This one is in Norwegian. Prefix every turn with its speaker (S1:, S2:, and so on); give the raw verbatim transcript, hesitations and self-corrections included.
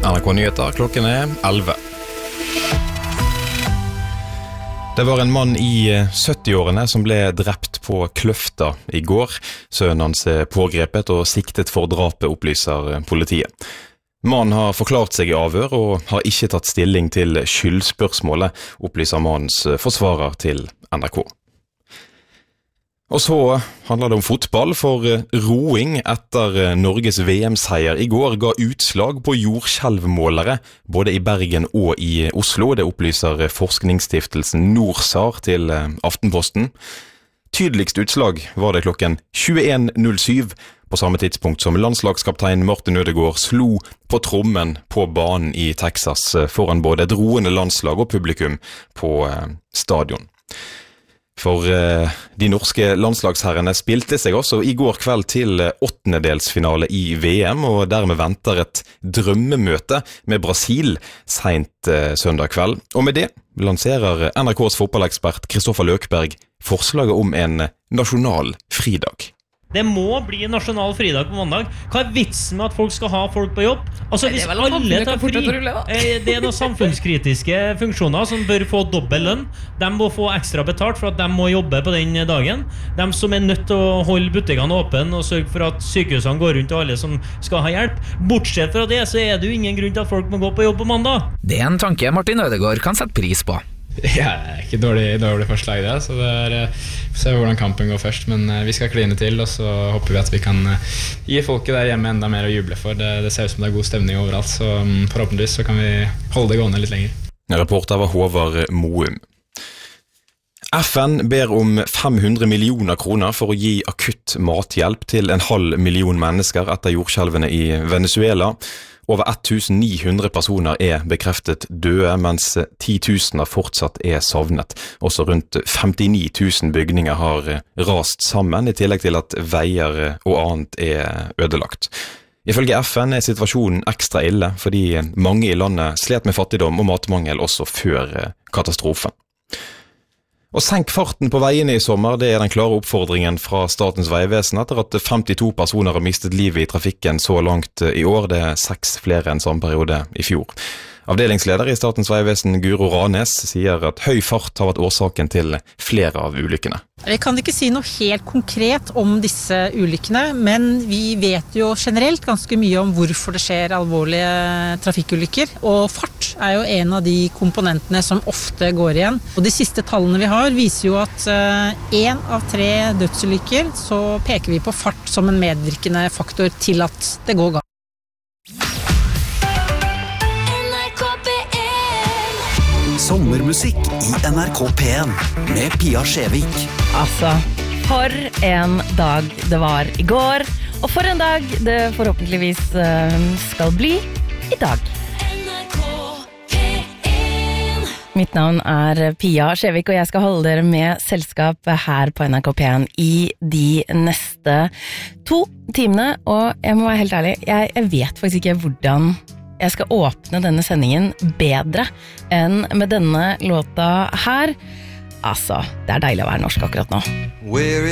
S1: N R K Nyheter, klokken er elleve. Det var en mann i sytti-årene som ble drept på Kløfta i går. Sønnen hans er pågrepet og siktet for drapet, opplyser politiet. Mannen har forklart seg i avhør og har ikke tatt stilling til skyldspørsmålet, opplyser mannens forsvarer til N R K. Og så handler det om fotball, for roing etter Norges V M-seier i går ga utslag på jordskjelvmålere, både i Bergen og i Oslo. Det opplyser forskningsstiftelsen Norsar til Aftenposten. Tydeligst utslag var det klokken tjueen null syv, på samme tidspunkt som landslagskaptein Martin Ødegaard slo på trommen på banen i Texas foran både et roende landslag og publikum på stadion. For eh, de norske landslagsherrene spilte seg også i går kveld til åttendedelsfinale i V M, og dermed venter et drømmemøte med Brasil sent eh, søndag kveld. Og med det lanserer N R K's fotballekspert Kristoffer Løkberg forslaget om en nasjonal fridag.
S2: Det må bli nasjonal fridag på mandag. Hva er vitsen med at folk skal ha folk på jobb? Altså, hvis alle tar fri, det er noen samfunnskritiske funksjoner som bør få dobbel lønn. De må få ekstra betalt for at de må jobbe på den dagen. De som er nødt til å holde butikkene åpne og sørge for at sykehusene går rundt og alle som skal ha hjelp. Bortsett fra det, så er det jo ingen grunn til at folk må gå på jobb på mandag.
S3: Det er en tanke Martin Ødegaard kan sette pris på.
S4: Ja, det er ikke dårlig, dårlig forslag det, så det er, se hvordan kampen går først, men vi skal kline til, og så håper vi at vi kan gi folket der hjemme enda mer å juble for. Det, det ser ut som det er god stemning overalt, så forhåpentligvis så kan vi holde det gående litt lenger.
S1: Reporter var Håvard Moum. F N ber om fem hundre millioner kroner for å gi akutt mathjelp til en halv million mennesker etter jordskjelvene i Venezuela. Over tusen ni hundre personer er bekreftet døde, mens titusener fortsatt er savnet. Også rundt femtini tusen bygninger har rast sammen, i tillegg til at veier og annet er ødelagt. Ifølge F N er situasjonen ekstra ille, fordi mange i landet slet med fattigdom og matmangel også før katastrofen. Og senk farten på veiene i sommer, det er den klare oppfordringen fra Statens vegvesen etter at femtito personer har mistet livet i trafikken så langt i år. Det er seks flere enn samme periode i fjor. Avdelingsleder i Statens vegvesen Guro Ranes sier at høy fart har vært årsaken til flere av ulykkene.
S5: Jeg kan ikke si noe helt konkret om disse ulykkene, men vi vet jo generelt ganske mye om hvorfor det skjer alvorlige trafikkulykker. Og fart er jo en av de komponentene som ofte går igjen. Og de siste tallene vi har viser jo at én av tre dødsulykker så peker vi på fart som en medvirkende faktor til at det går galt.
S6: Sommermusikk i N R K P en med Pia Skjevik.
S7: Altså, for en dag det var i går, og for en dag det forhåpentligvis skal bli i dag. Mitt navn er Pia Skjevik, og jeg skal holde dere med selskap her på N R K P en i de neste to timene, og jeg må være helt ærlig, jeg, jeg vet faktisk ikke hvordan jeg skal åpne denne sendingen bedre enn med denne låta her. Altså, det er deilig å være norsk akkurat nå.
S8: Where